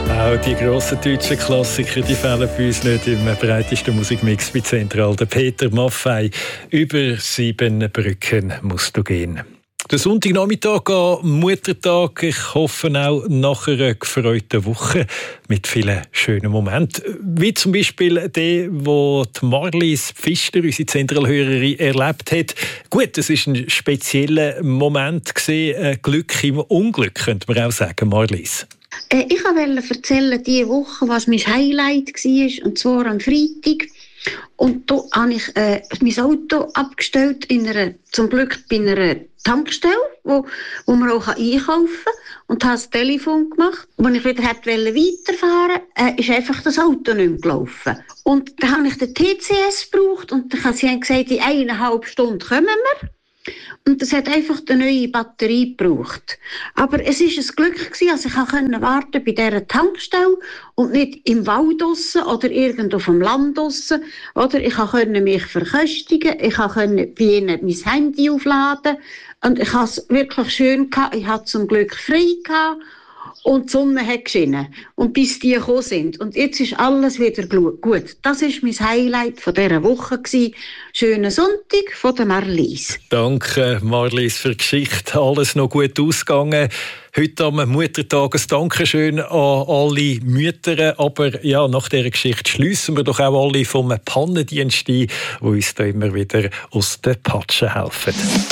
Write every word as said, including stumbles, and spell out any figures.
Auch die grossen deutschen Klassiker, die fehlen bei uns nicht im breitesten Musikmix bei Zentral. Der Peter Maffay, über sieben Brücken musst du gehen. Der Sonntagnachmittag am Muttertag. Ich hoffe auch nach einer gefreuten Woche mit vielen schönen Momenten. Wie zum Beispiel der, wo die Marlies Pfister, unsere Zentralhörerin, erlebt hat. Gut, es war ein spezieller Moment gewesen. Glück im Unglück, könnte man auch sagen, Marlies. Äh, ich wollte erzählen, diese Woche, was mein Highlight war, und zwar am Freitag. Und da habe ich äh, mein Auto abgestellt, in einer, zum Glück bei einer Tankstelle, wo, wo man auch einkaufen kann. Und habe das Telefon gemacht. Und als ich wieder wollte weiterfahren, äh, ist einfach das Auto nicht mehr gelaufen. Und dann habe ich den T C S gebraucht und dann haben sie gesagt, in eineinhalb Stunden kommen wir. Und das hat einfach eine neue Batterie gebraucht. Aber es war ein Glück gewesen, also ich konnte warten bei dieser Tankstelle und nicht im Wald draussen oder irgendwo auf dem Land draussen. Oder ich konnte mich verköstigen, ich konnte bei ihnen mein Handy aufladen. Und ich hatte es wirklich schön gehabt. Ich hatte zum Glück frei gehabt. Und die Sonne hat geschienen. Und bis die gekommen sind. Und jetzt ist alles wieder gut. Das war mein Highlight von dieser Woche. Schönen Sonntag von der Marlies. Danke, Marlies, für die Geschichte. Alles noch gut ausgegangen. Heute am Muttertag ein Dankeschön an alle Mütter. Aber ja, nach dieser Geschichte schliessen wir doch auch alle vom Pannendienst ein, die uns da immer wieder aus der Patsche helfen.